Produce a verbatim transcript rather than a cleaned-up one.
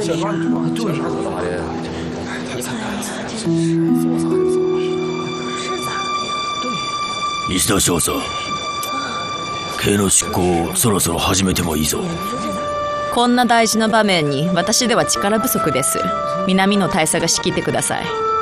里啊？ 就是大爷，太惨了，说啥就说。 是咋的呀？ 对。石田少佐、刑の執行をそろそろ始めてもいいぞ。 こんな大事な場面に私では力不足です。南の大佐が仕切ってください。